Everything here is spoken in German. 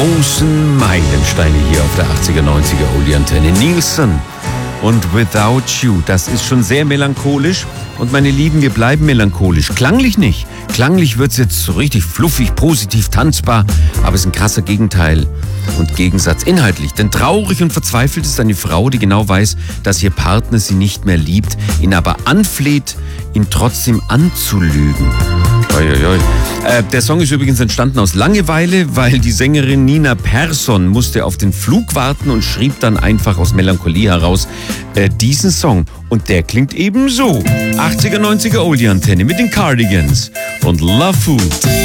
großen Meilensteine hier auf der 80er, 90er Oldie-Antenne. Nielsen und Without You, das ist schon sehr melancholisch. Und meine Lieben, wir bleiben melancholisch. Klanglich nicht. Klanglich wird es jetzt so richtig fluffig, positiv, tanzbar. Aber es ist ein krasser Gegenteil und Gegensatz inhaltlich. Denn traurig und verzweifelt ist eine Frau, die genau weiß, dass ihr Partner sie nicht mehr liebt, ihn aber anfleht, ihn trotzdem anzulügen. Der Song ist übrigens entstanden aus Langeweile, weil die Sängerin Nina Persson musste auf den Flug warten und schrieb dann einfach aus Melancholie heraus diesen Song. Und der klingt eben so. 80er, 90er Oldie-Antenne mit den Cardigans und Love Food.